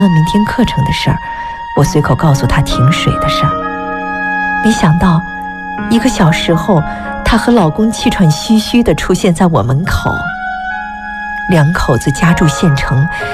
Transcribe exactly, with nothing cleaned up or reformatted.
问明天课程的事儿，我随口告诉他停水的事儿。没想到一个小时后，她和老公气喘吁吁地出现在我门口，两口子家住县城，